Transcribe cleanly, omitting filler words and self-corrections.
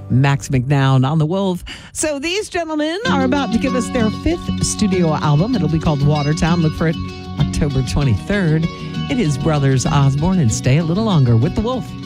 Max McNown on the Wolf. So these gentlemen are about to give us their 5th studio album. It'll be called Watertown. Look for it October 23rd. It is Brothers Osborne, and stay a little longer with the Wolf.